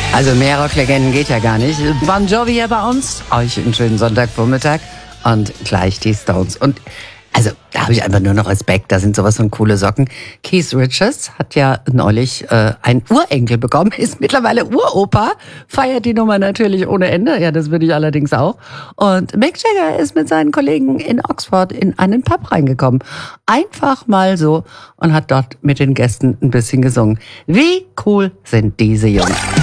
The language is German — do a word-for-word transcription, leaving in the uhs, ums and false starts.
Also mehr Rocklegenden geht ja gar nicht. Bon Jovi hier bei uns. Euch einen schönen Sonntagvormittag und gleich die Stones. Und also da habe ich einfach nur noch Respekt. Da sind sowas von coole Socken. Keith Richards hat ja neulich äh, einen Urenkel bekommen, ist mittlerweile Uropa, feiert die Nummer natürlich ohne Ende. Ja, das würde ich allerdings auch. Und Mick Jagger ist mit seinen Kollegen in Oxford in einen Pub reingekommen. Einfach mal so und hat dort mit den Gästen ein bisschen gesungen. Wie cool sind diese Jungs?